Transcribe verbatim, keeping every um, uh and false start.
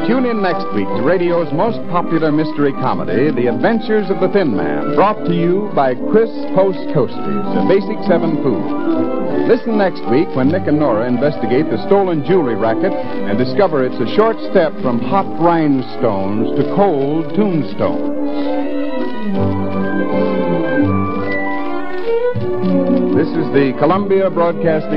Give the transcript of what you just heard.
Tune in next week to radio's most popular mystery comedy, The Adventures of the Thin Man, brought to you by Chris Post Toasters, a Basic seven food. Listen next week when Nick and Nora investigate the stolen jewelry racket and discover it's a short step from hot rhinestones to cold tombstones. This is the Columbia Broadcasting